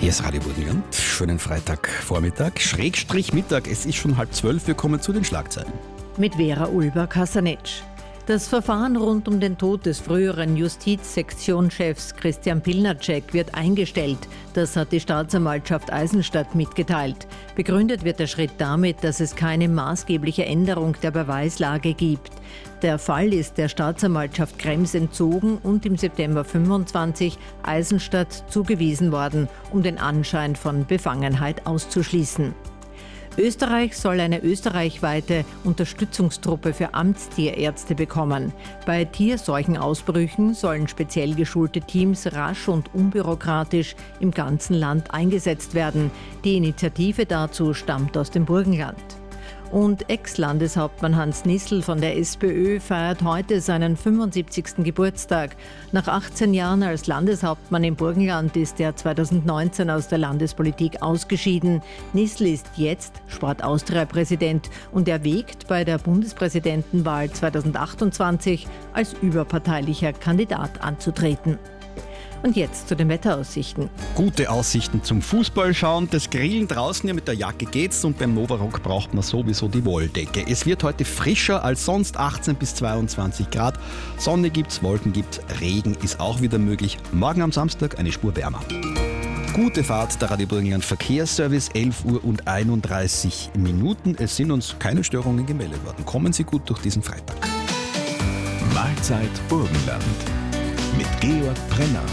Hier ist Radio Burgenland. Schönen Freitagvormittag, Schrägstrich Mittag. Es ist schon 11:30. Wir kommen zu den Schlagzeilen. Mit Vera Ulber-Kasanetsch. Das Verfahren rund um den Tod des früheren Justizsektionschefs Christian Pilnacek wird eingestellt. Das hat die Staatsanwaltschaft Eisenstadt mitgeteilt. Begründet wird der Schritt damit, dass es keine maßgebliche Änderung der Beweislage gibt. Der Fall ist der Staatsanwaltschaft Krems entzogen und im September 25 Eisenstadt zugewiesen worden, um den Anschein von Befangenheit auszuschließen. Österreich soll eine österreichweite Unterstützungstruppe für Amtstierärzte bekommen. Bei Tierseuchenausbrüchen sollen speziell geschulte Teams rasch und unbürokratisch im ganzen Land eingesetzt werden. Die Initiative dazu stammt aus dem Burgenland. Und Ex-Landeshauptmann Hans Nissl von der SPÖ feiert heute seinen 75. Geburtstag. Nach 18 Jahren als Landeshauptmann im Burgenland ist er 2019 aus der Landespolitik ausgeschieden. Nissl ist jetzt Sport Austria-Präsident und erwägt, bei der Bundespräsidentenwahl 2028 als überparteilicher Kandidat anzutreten. Und jetzt zu den Wetteraussichten. Gute Aussichten zum Fußballschauen. Das Grillen draußen, ja, mit der Jacke geht's, und beim Novarock braucht man sowieso die Wolldecke. Es wird heute frischer als sonst, 18 bis 22 Grad. Sonne gibt's, Wolken gibt's, Regen ist auch wieder möglich. Morgen am Samstag eine Spur wärmer. Gute Fahrt, der Radio Burgenland Verkehrsservice, 11:31 Uhr. Es sind uns keine Störungen gemeldet worden. Kommen Sie gut durch diesen Freitag. Mahlzeit Burgenland mit Georg Brenner.